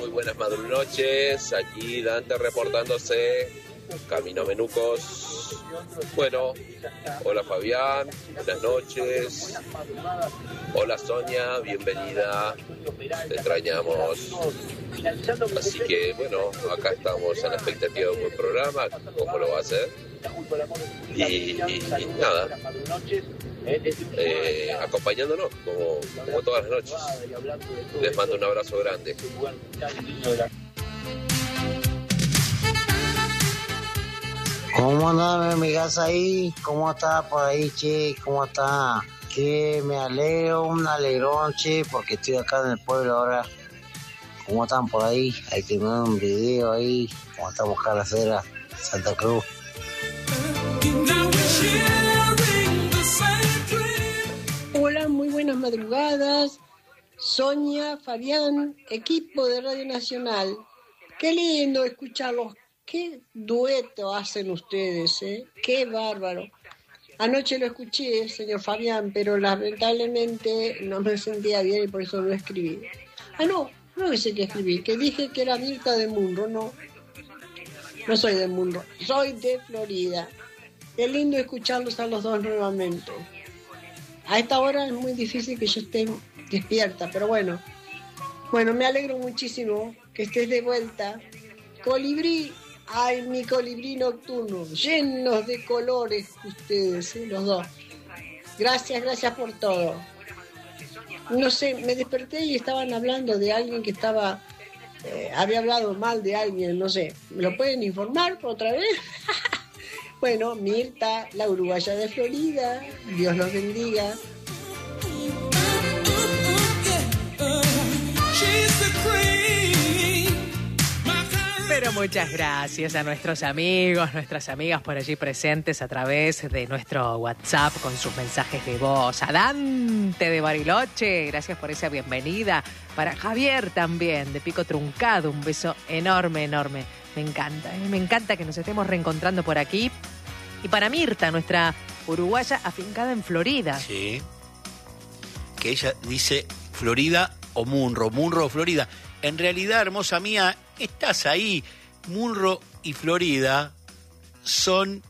Muy buenas madrunoches. Aquí Dante reportándose. Camino a Menucos. Bueno, hola Fabián, buenas noches. Hola Sonia, bienvenida. Te extrañamos. Así que bueno, acá estamos a la expectativa de un buen programa, como lo va a hacer. Y nada, acompañándonos como todas las noches. Les mando un abrazo grande. ¿Cómo anda mi casa ahí? ¿Cómo está por ahí, che? ¿Cómo está? Que me alegro, un alegrón, che, porque estoy acá en el pueblo ahora. ¿Cómo están por ahí? Ahí te mando un video ahí, cómo estamos acá en la acera, Santa Cruz. Hola, muy buenas madrugadas. Sonia, Fabián, equipo de Radio Nacional. Qué lindo escucharlos. Qué dueto hacen ustedes, ¿eh? Qué bárbaro. Anoche lo escuché, señor Fabián, pero lamentablemente no me sentía bien y por eso no escribí. No sé qué escribí, que dije que era Mirta de Munro. No soy de Munro, soy de Florida. Qué lindo escucharlos a los dos nuevamente. A esta hora es muy difícil que yo esté despierta, pero bueno. Bueno, me alegro muchísimo que estés de vuelta. Colibrí, ay, mi colibrí nocturno, llenos de colores ustedes, los dos. Gracias por todo. No sé, me desperté y estaban hablando de alguien que había hablado mal de alguien, no sé. ¿Me lo pueden informar otra vez? Bueno, Mirta, la uruguaya de Florida, Dios los bendiga. Pero muchas gracias a nuestros amigos, nuestras amigas por allí presentes a través de nuestro WhatsApp con sus mensajes de voz. A Dante de Bariloche, gracias por esa bienvenida. Para Javier también, de Pico Truncado, un beso enorme. Me encanta que nos estemos reencontrando por aquí. Y para Mirta, nuestra uruguaya afincada en Florida. Sí. Que ella dice Florida o Munro o Florida. En realidad, hermosa mía, estás ahí. Munro y Florida son,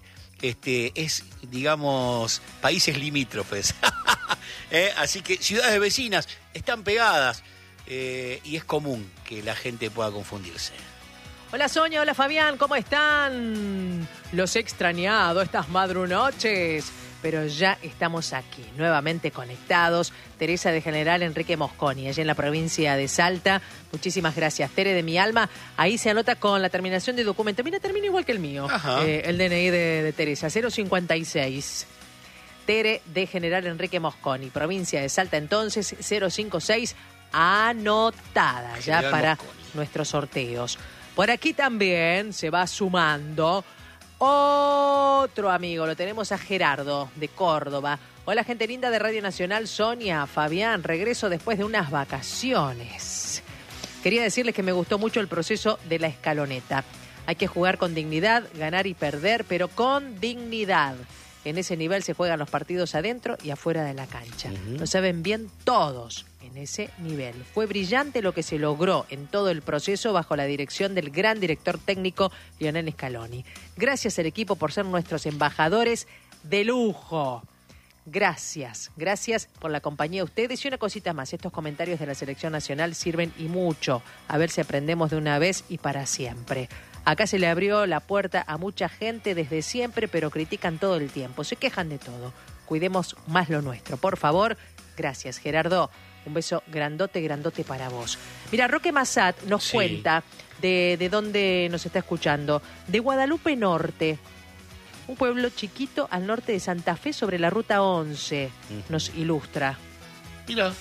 digamos, países limítrofes. Así que ciudades vecinas están pegadas y es común que la gente pueda confundirse. Hola Sonia, hola Fabián, ¿cómo están? Los he extrañado estas madrunoches, pero ya estamos aquí, nuevamente conectados. Teresa de General Enrique Mosconi, allá en la provincia de Salta. Muchísimas gracias, Tere de mi alma. Ahí se anota con la terminación de documento. Mira, termina igual que el mío, el DNI de Teresa, 056. Tere de General Enrique Mosconi, provincia de Salta, entonces, 056, anotada ya para nuestros sorteos. Por aquí también se va sumando otro amigo, lo tenemos a Gerardo de Córdoba. Hola gente linda de Radio Nacional, Sonia, Fabián, regreso después de unas vacaciones. Quería decirles que me gustó mucho el proceso de la escaloneta. Hay que jugar con dignidad, ganar y perder, pero con dignidad. En ese nivel se juegan los partidos adentro y afuera de la cancha. Lo saben bien todos en ese nivel. Fue brillante lo que se logró en todo el proceso bajo la dirección del gran director técnico Lionel Scaloni. Gracias al equipo por ser nuestros embajadores de lujo. Gracias por la compañía de ustedes. Y una cosita más, estos comentarios de la selección nacional sirven y mucho. A ver si aprendemos de una vez y para siempre. Acá se le abrió la puerta a mucha gente desde siempre, pero critican todo el tiempo, se quejan de todo. Cuidemos más lo nuestro, por favor. Gracias, Gerardo. Un beso grandote para vos. Mira, Roque Massat nos cuenta de dónde nos está escuchando. De Guadalupe Norte, un pueblo chiquito al norte de Santa Fe sobre la ruta 11, nos ilustra. Mira.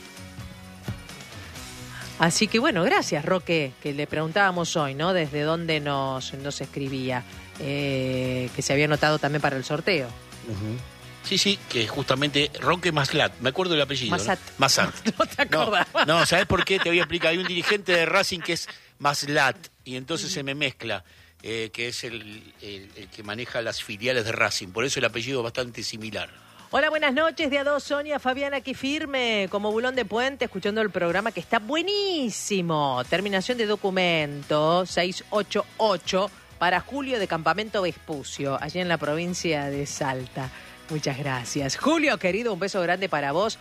Así que bueno, gracias Roque, que le preguntábamos hoy, ¿no? Desde dónde nos escribía, que se había anotado también para el sorteo. Sí, que justamente Roque Maslat, me acuerdo del apellido. Massat. No te acordabas. No, ¿sabes por qué? Te voy a explicar. Hay un dirigente de Racing que es Maslat, y entonces se me mezcla, que es el que maneja las filiales de Racing, por eso el apellido es bastante similar. Hola, buenas noches, día 2, Sonia, Fabián, aquí firme, como bulón de puente, escuchando el programa que está buenísimo. Terminación de documento 688 para Julio de Campamento Vespucio, allí en la provincia de Salta. Muchas gracias. Julio, querido, un beso grande para vos.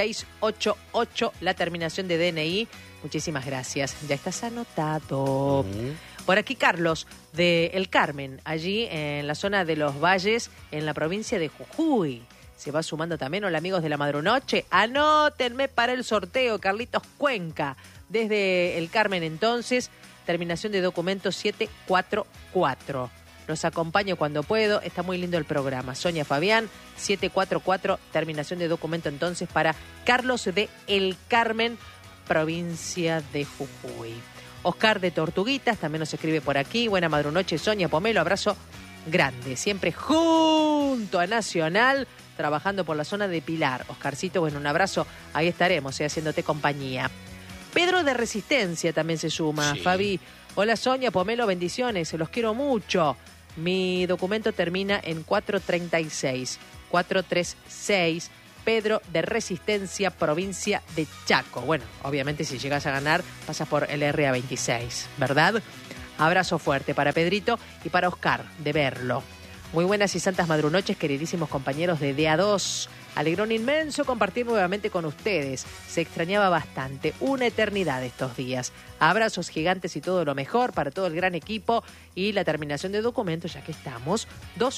688, la terminación de DNI. Muchísimas gracias. Ya estás anotado. Por aquí Carlos, de El Carmen, allí en la zona de Los Valles, en la provincia de Jujuy. Se va sumando también. Hola, amigos de la Madrunoche. Anótenme para el sorteo. Carlitos Cuenca, desde El Carmen entonces. Terminación de documento 744. Los acompaño cuando puedo. Está muy lindo el programa. Sonia, Fabián, 744. Terminación de documento entonces para Carlos de El Carmen, provincia de Jujuy. Oscar de Tortuguitas también nos escribe por aquí. Buena madrunoche, Sonia, Pomelo. Abrazo grande. Siempre junto a Nacional, trabajando por la zona de Pilar. Oscarcito, bueno, un abrazo. Ahí estaremos, haciéndote compañía. Pedro de Resistencia también se suma. Sí. Fabi, hola Sonia, Pomelo, bendiciones. Se los quiero mucho. Mi documento termina en 436. 436. Pedro de Resistencia, provincia de Chaco. Bueno, obviamente si llegas a ganar, pasas por el RA26, ¿verdad? Abrazo fuerte para Pedrito y para Oscar, de verlo. Muy buenas y santas madrunoches, queridísimos compañeros de DA2. Alegrón inmenso compartir nuevamente con ustedes. Se extrañaba bastante, una eternidad estos días. Abrazos gigantes y todo lo mejor para todo el gran equipo. Y la terminación de documentos, ya que estamos,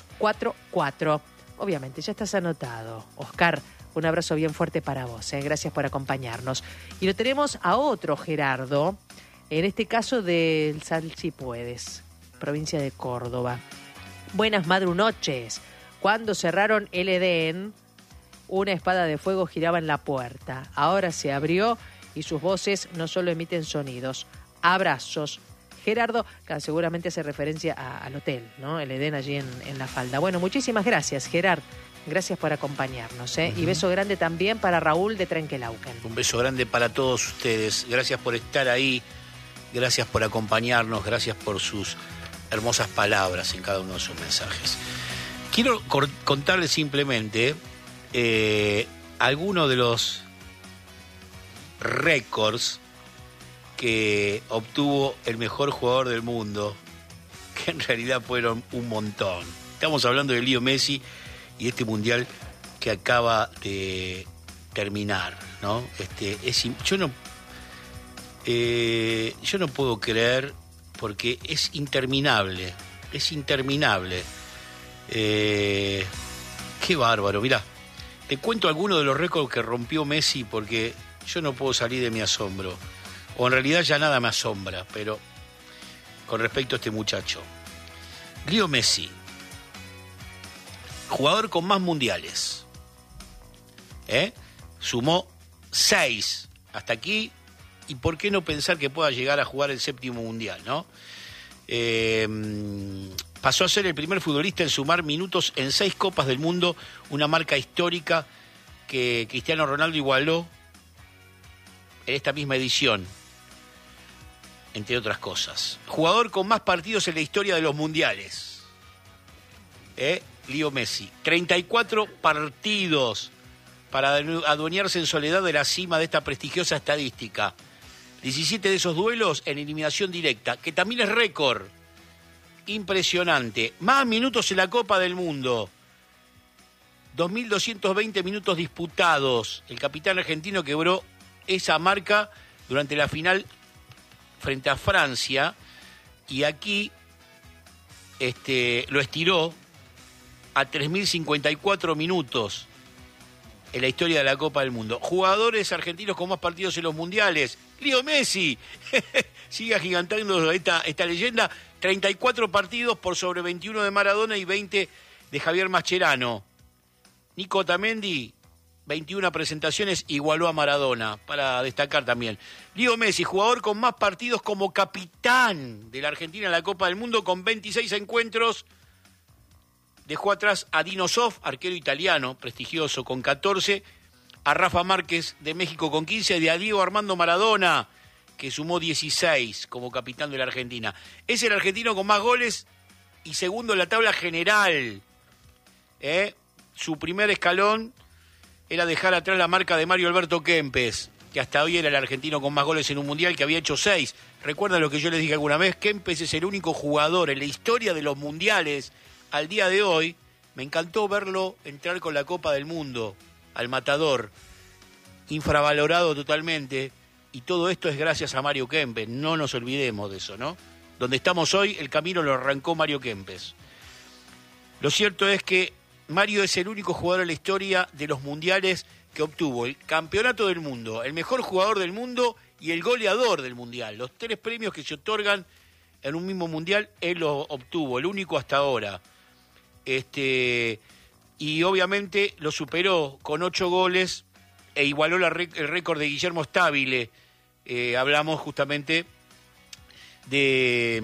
244. Obviamente, ya estás anotado. Oscar, un abrazo bien fuerte para vos. Gracias por acompañarnos. Y lo tenemos a otro Gerardo, en este caso del Sal Si Puedes, provincia de Córdoba. Buenas madrunoches. Cuando cerraron el Edén, una espada de fuego giraba en la puerta. Ahora se abrió y sus voces no solo emiten sonidos. Abrazos. Gerardo, que seguramente hace referencia al hotel, ¿no? El Edén allí en La Falda. Bueno, muchísimas gracias, Gerard. Gracias por acompañarnos, ¿eh? Y beso grande también para Raúl de Trenquelauquen. Un beso grande para todos ustedes. Gracias por estar ahí. Gracias por acompañarnos. Gracias por sus hermosas palabras en cada uno de sus mensajes. Quiero contarles simplemente algunos de los récords que obtuvo el mejor jugador del mundo, que en realidad fueron un montón. Estamos hablando de Leo Messi y este mundial que acaba de terminar, ¿no? Yo no puedo creer, porque es interminable. Qué bárbaro. Mirá, te cuento algunos de los récords que rompió Messi, porque yo no puedo salir de mi asombro. O en realidad ya nada me asombra, pero con respecto a este muchacho. Leo Messi, jugador con más mundiales. Sumó 6 hasta aquí, y por qué no pensar que pueda llegar a jugar el 7º mundial, ¿no? Pasó a ser el primer futbolista en sumar minutos en 6 Copas del Mundo, una marca histórica que Cristiano Ronaldo igualó en esta misma edición, entre otras cosas. Jugador con más partidos en la historia de los mundiales. Leo Messi. 34 partidos para adueñarse en soledad de la cima de esta prestigiosa estadística. 17 de esos duelos en eliminación directa, que también es récord. Impresionante. Más minutos en la Copa del Mundo. 2.220 minutos disputados. El capitán argentino quebró esa marca durante la final frente a Francia, y aquí lo estiró a 3.054 minutos en la historia de la Copa del Mundo. Jugadores argentinos con más partidos en los mundiales. Leo Messi sigue agigantando esta leyenda. 34 partidos por sobre 21 de Maradona y 20 de Javier Mascherano. Nico Otamendi, 21 presentaciones, igualó a Maradona, para destacar también. Leo Messi, jugador con más partidos como capitán de la Argentina en la Copa del Mundo, con 26 encuentros. Dejó atrás a Dino Zoff, arquero italiano, prestigioso, con 14. A Rafa Márquez de México con 15. Y a Diego Armando Maradona, que sumó 16 como capitán de la Argentina. Es el argentino con más goles y segundo en la tabla general. su primer escalón era dejar atrás la marca de Mario Alberto Kempes, que hasta hoy era el argentino con más goles en un mundial, que había hecho 6. ¿Recuerdan lo que yo les dije alguna vez? Kempes es el único jugador en la historia de los mundiales al día de hoy. Me encantó verlo entrar con la Copa del Mundo al Matador, infravalorado totalmente, y todo esto es gracias a Mario Kempes, no nos olvidemos de eso, ¿no? Donde estamos hoy, el camino lo arrancó Mario Kempes. Lo cierto es que Mario es el único jugador en la historia de los mundiales que obtuvo el campeonato del mundo, el mejor jugador del mundo y el goleador del mundial. Los 3 premios que se otorgan en un mismo mundial, él los obtuvo, el único hasta ahora. Y obviamente lo superó con 8 goles e igualó el récord de Guillermo Stabile. Hablamos justamente de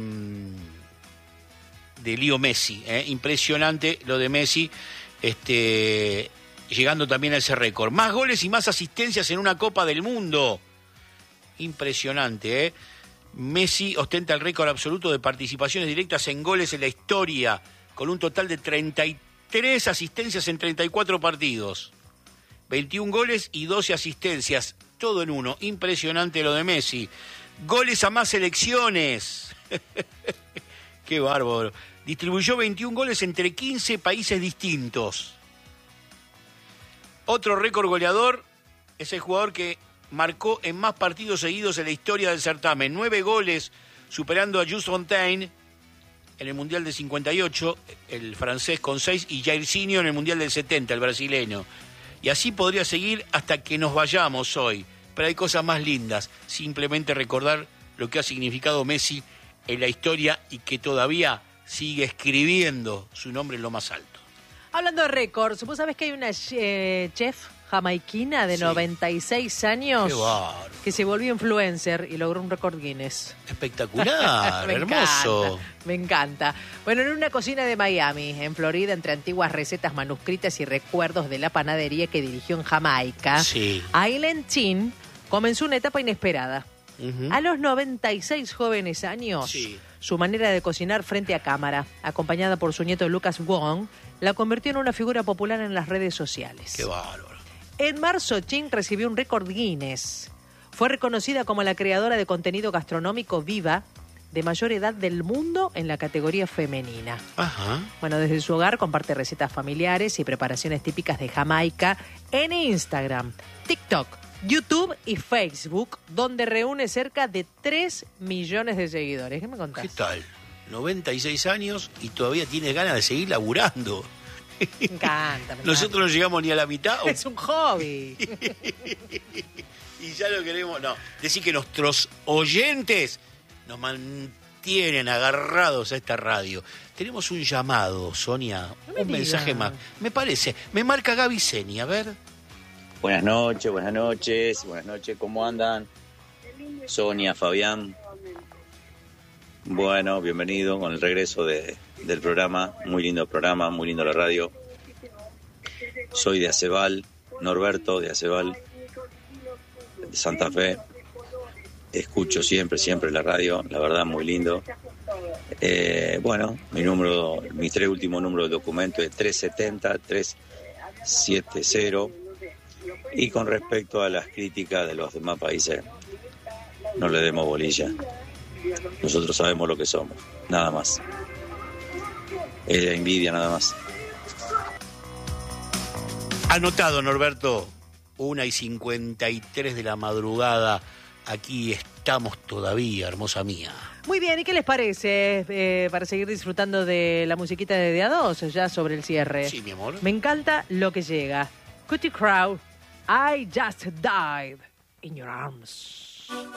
Leo Messi. Impresionante lo de Messi, llegando también a ese récord. Más goles y más asistencias en una Copa del Mundo. Impresionante, Messi ostenta el récord absoluto de participaciones directas en goles en la historia, con un total de 33 asistencias en 34 partidos. 21 goles y 12 asistencias, todo en uno. Impresionante lo de Messi. Goles a más selecciones. Qué bárbaro. Distribuyó 21 goles entre 15 países distintos. Otro récord goleador es el jugador que marcó en más partidos seguidos en la historia del certamen. 9 goles, superando a Jules Fontaine en el Mundial del 58, el francés con 6, y Jairzinho en el Mundial del 70, el brasileño. Y así podría seguir hasta que nos vayamos hoy. Pero hay cosas más lindas. Simplemente recordar lo que ha significado Messi en la historia y que todavía sigue escribiendo su nombre en lo más alto. Hablando de récords, ¿vos sabés que hay una chef jamaiquina de 96 años que se volvió influencer y logró un récord Guinness? Espectacular, hermoso. Me encanta. Bueno, en una cocina de Miami, en Florida, entre antiguas recetas manuscritas y recuerdos de la panadería que dirigió en Jamaica, Aileen Chin comenzó una etapa inesperada. A los 96 jóvenes años, su manera de cocinar frente a cámara, acompañada por su nieto Lucas Wong, la convirtió en una figura popular en las redes sociales. ¡Qué bárbaro! En marzo, Chin recibió un récord Guinness. Fue reconocida como la creadora de contenido gastronómico viva de mayor edad del mundo en la categoría femenina. Ajá. Bueno, desde su hogar comparte recetas familiares y preparaciones típicas de Jamaica en Instagram, TikTok, YouTube y Facebook, donde reúne cerca de 3 millones de seguidores. ¿Qué me contás? ¿Qué tal? 96 años y todavía tiene ganas de seguir laburando. Me encanta. Nosotros no llegamos ni a la mitad. Es un hobby. Y ya lo queremos. No, decir que nuestros oyentes nos mantienen agarrados a esta radio. Tenemos un llamado, Sonia. Un mensaje más. Me parece. Me marca Gaby Seni, a ver. Buenas noches, ¿cómo andan? Sonia, Fabián. Bueno, bienvenido con el regreso del programa, muy lindo la radio. Soy de Acebal, Norberto de Acebal, de Santa Fe. Escucho siempre la radio, la verdad muy lindo. Bueno, mis 3 últimos números de documento es 370, 370. Y con respecto a las críticas de los demás países, no le demos bolilla. Nosotros sabemos lo que somos, nada más. Es la envidia, nada más. Anotado, Norberto. 1:53 de la madrugada. Aquí estamos todavía, hermosa mía. Muy bien, ¿y qué les parece para seguir disfrutando de la musiquita de A2 ya sobre el cierre? Sí, mi amor. Me encanta lo que llega. Cutie Crowd, I Just Died in Your Arms.